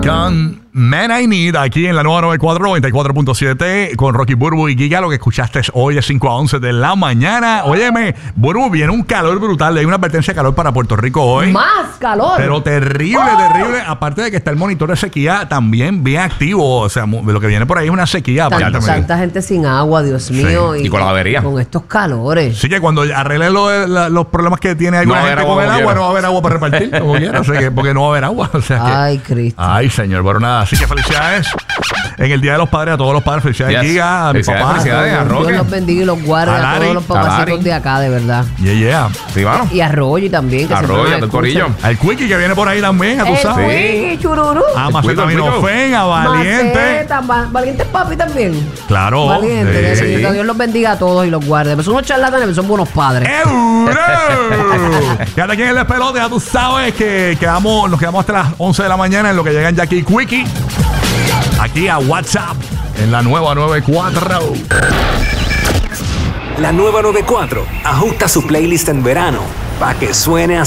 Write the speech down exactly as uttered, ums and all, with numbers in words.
Con Man I Need aquí en la nueva noventa y cuatro, noventa y cuatro punto siete con Rocky, Burbu y Giga. Lo que escuchaste es hoy de cinco a once de la mañana. Óyeme, Burbu, viene un calor brutal. Hay una advertencia de calor para Puerto Rico hoy. Más calor. Pero terrible, ¡oh! terrible. Aparte de que está el monitor de sequía también bien activo. O sea, lo que viene por ahí es una sequía. Tanta, tanta gente sin agua, Dios mío. Sí. Y, y con la avería. Con estos calores. Sí, que cuando arregle lo de la, los problemas que tiene alguna no gente agua, con el agua, quiera. no va a haber agua para repartir. Como quiera. O sea, que, porque no va a haber agua. O sea que, ay, Cristo. Ay, señor. Pero nada, así que felicidades en el Día de los Padres a todos los padres. Felicidades, Yes. Giga, a mi Felicidades, papá. felicidades. a Roque. Dios los bendiga y los guarde A a, Lari. todos los A Lari. papacitos de acá, de verdad. Yeah, yeah. Sí, mano. Y a Roy también. Que A siempre Roy, nos a tu escucha. corillo. Al Quickie que viene por ahí también, a tu El sabes. Quickie, chururu. A El Maceta Quickie, el Quickie. Minofen, a Valiente. Maceta, va- Valiente papi también. Claro. Valiente. Sí. Que, que Dios los bendiga a todos y los guarde. Pero son unos charlatanes, pero son buenos padres. ¡Euro! Quédate aquí en el despelote, ya tú sabes que quedamos, nos quedamos hasta las once de la mañana en lo que llegan Jackie y Quickie. Aquí a WhatsApp en la nueva noventa y cuatro. La nueva noventa y cuatro ajusta su playlist en verano para que suene así.